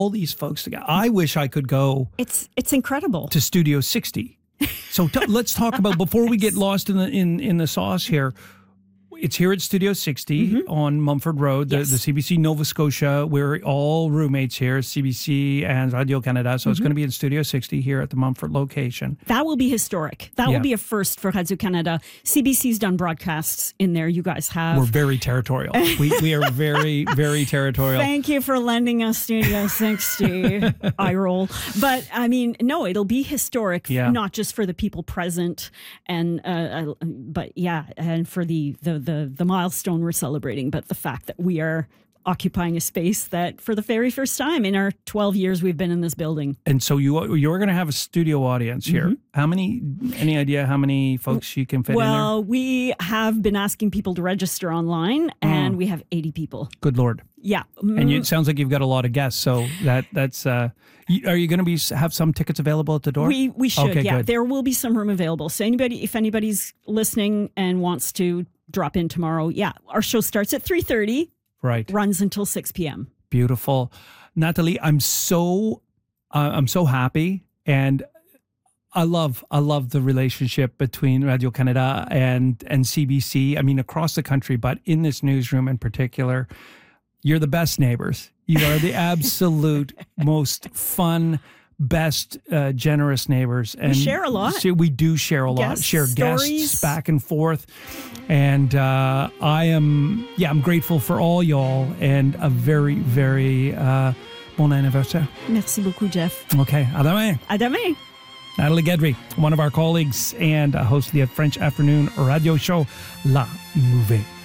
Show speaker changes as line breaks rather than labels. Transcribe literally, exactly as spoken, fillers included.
all these folks together. I wish I could go
It's it's incredible.
to Studio sixty. So t- let's talk about, before we get lost in the in, in the sauce here, it's here at Studio sixty mm-hmm. on Mumford Road, the,
Yes.
the C B C Nova Scotia. We're all roommates here, C B C and Radio-Canada. So mm-hmm. it's going to be in Studio sixty here at the Mumford location.
That will be historic. That
Yeah.
will be a first for Radio-Canada. C B C's done broadcasts in there. You guys have.
We're very territorial. we we are very, very territorial.
Thank you for lending us Studio sixty. I roll. But I mean, no, it'll be historic,
Yeah.
not just for the people present, and uh, uh, but yeah, and for the, the the the milestone we're celebrating, but the fact that we are occupying a space that for the very first time in our twelve years we've been in this building.
And so you you're going to have a studio audience here.
Mm-hmm.
How many? Any idea how many folks you can fit
well,
in there?
Well, we have been asking people to register online, and mm. we have eighty people.
Good Lord.
Yeah.
And you, it sounds like you've got a lot of guests. So that that's. Uh, you, are you going to be have some tickets available at the door?
We we should.
Okay,
yeah,
good.
There will be some room available. So anybody, if anybody's listening and wants to drop in tomorrow, yeah, our show starts at three thirty.
Right.
Runs until six p.m.
Beautiful. Natalie, I'm so uh, I'm so happy, and I love I love the relationship between Radio-Canada and and C B C. I mean, across the country, but in this newsroom in particular, you're the best neighbors. You are the absolute most fun, best, uh, generous neighbors. And
we share a lot.
So we do share a lot.
Guest
share
stories.
Guests back and forth. And uh, I am, yeah, I'm grateful for all y'all, and a very, very uh, bon anniversaire.
Merci beaucoup, Jeff.
Okay, à demain.
À demain.
Natalie Guedry, one of our colleagues and a host of the French Afternoon radio show, La Mouvée.